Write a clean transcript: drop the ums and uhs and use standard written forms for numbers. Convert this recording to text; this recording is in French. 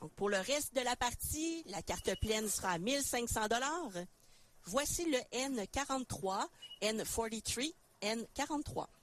Donc, pour le reste de la partie, la carte pleine sera à 1500 $. Voici le N43, N43, N43.